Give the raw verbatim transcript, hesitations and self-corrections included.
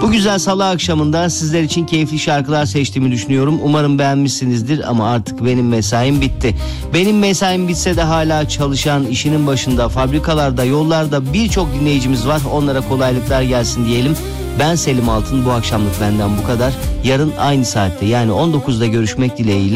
Bu güzel salı akşamında sizler için keyifli şarkılar seçtiğimi düşünüyorum. Umarım beğenmişsinizdir ama artık benim mesaim bitti. Benim mesaim bitse de hala çalışan, işinin başında, fabrikalarda, yollarda birçok dinleyicimiz var. Onlara kolaylıklar gelsin diyelim. Ben Selim Altın, bu akşamlık benden bu kadar. Yarın aynı saatte, yani on dokuzda görüşmek dileğiyle.